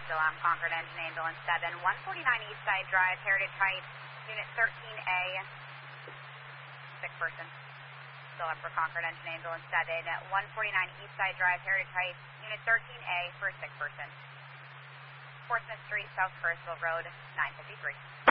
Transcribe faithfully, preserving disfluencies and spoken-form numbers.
still on Concord Engine Ambulance seven, one forty-nine East Side Drive, Heritage Heights, Unit thirteen A, sick person. Still up for Concord Engine Ambulance seven, one forty-nine East Side Drive, Heritage Heights, Unit thirteen A for a sick person. Portsmouth Street, South Forestville Road, nine fifty-three.